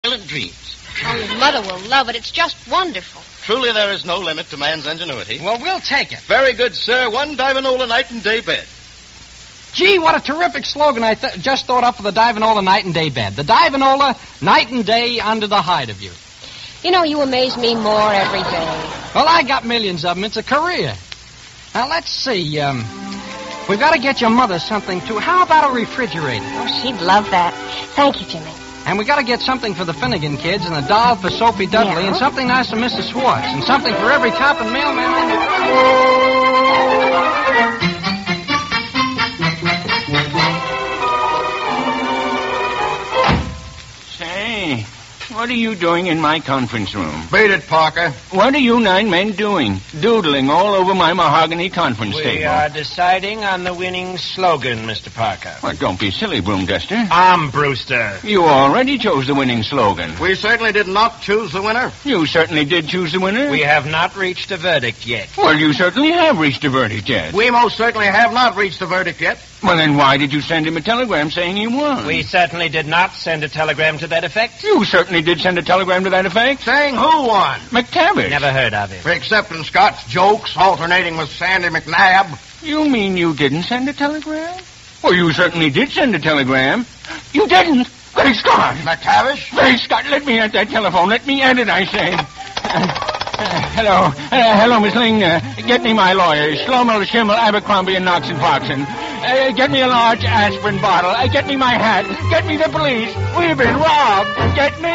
violent dreams. Oh, your mother will love it. It's just wonderful. Truly, there is no limit to man's ingenuity. Well, we'll take it. Very good, sir. One Divinola night and day bed. Gee, what a terrific slogan I just thought up for the Divinola night and day bed. The Divinola night and day under the hide of you. You know, you amaze me more every day. Well, I got millions of them. It's a career. Now, let's see. We've got to get your mother something, too. How about a refrigerator? Oh, she'd love that. Thank you, Jimmy. And we got to get something for the Finnegan kids, and a doll for Sophie Dudley, Yeah. and something nice for Mrs. Schwartz, and something for every cop and mailman. Say, what are you doing in my conference room? Beat it, Parker. What are you 9 men doing? Doodling all over my mahogany conference table. We are deciding on the winning slogan, Mr. Parker. Well, don't be silly, Broom Duster. I'm Brewster. You already chose the winning slogan. We certainly did not choose the winner. You certainly did choose the winner. We have not reached a verdict yet. Well, you certainly have reached a verdict yet. We most certainly have not reached the verdict yet. Well, then why did you send him a telegram saying he won? We certainly did not send a telegram to that effect. You certainly did send a telegram to that effect. Saying who won? McTavish. Never heard of him. Except in Scott's jokes, alternating with Sandy McNabb. You mean you didn't send a telegram? Well, you certainly did send a telegram. You didn't. Great Scott. McTavish? Great Scott, let me at that telephone. Let me at it, I say. Hello. Hello, Miss Ling. Get me my lawyers, Schlommel, Schimmel, Abercrombie, and Knox and Foxen. Get me a large aspirin bottle. Get me my hat. Get me the police. We've been robbed. Get me.